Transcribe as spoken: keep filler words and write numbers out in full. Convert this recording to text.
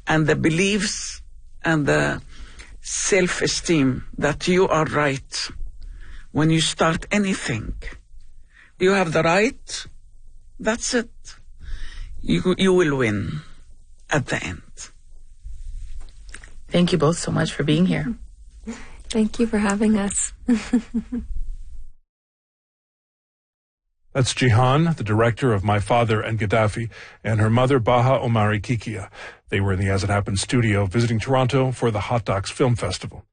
and the beliefs and the self-esteem that you are right when you start anything. You have the right, that's it. You, you will win at the end. Thank you both so much for being here. Thank you for having us. That's Jihan, the director of My Father and Gaddafi, and her mother, Baha Omari Kikia. They were in the As It Happened studio visiting Toronto for the Hot Docs Film Festival.